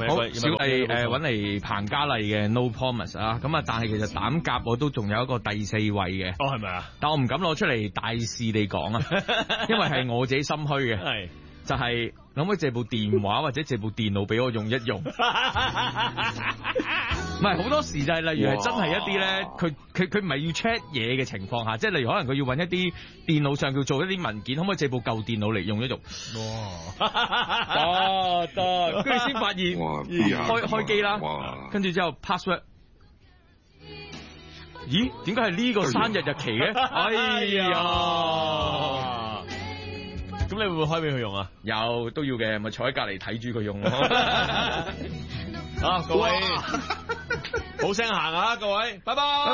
好，小弟揾嚟彭嘉麗嘅 No Promise 啊，咁啊，但係其實膽甲我都仲有一個第4位嘅。 哦，係咪啊？ 但我唔敢攞出嚟大肆地講啊，因為係我自己心虛嘅。 係。 就係可唔可以借部電話或者借部電腦俾我用一用？唔係好多時就係例如係真係一啲咧，佢唔係要 check 嘢嘅情況下，即係例如可能佢要揾一啲電腦上叫做一啲文件，可唔可以借部舊電腦嚟用一用？得，跟住先發現開機啦，跟住之後 password， 咦？點解係呢個生日日期嘅？哎呀！ 咁你會唔會開俾佢用啊？ 有都要嘅，咪坐喺隔籬睇住佢用咯。 啊，各位，好聲行啊，各位，拜拜。